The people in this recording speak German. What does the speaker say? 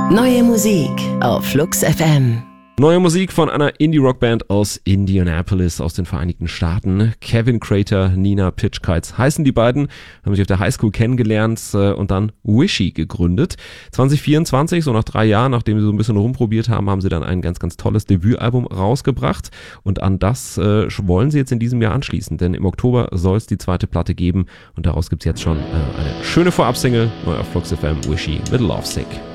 Neue Musik auf Flux FM. Neue Musik von einer Indie-Rock-Band aus Indianapolis, aus den Vereinigten Staaten. Kevin Crater, Nina Pitchkites heißen die beiden, haben sich auf der Highschool kennengelernt und dann Wishy gegründet. 2024, so nach 3 Jahren, nachdem sie so ein bisschen rumprobiert haben, haben sie dann ein ganz, ganz tolles Debütalbum rausgebracht und an das wollen sie jetzt in diesem Jahr anschließen, denn im Oktober soll es die zweite Platte geben und daraus gibt es jetzt schon eine schöne Vorabsingle, neu auf Flux FM, Wishy mit Lovesick.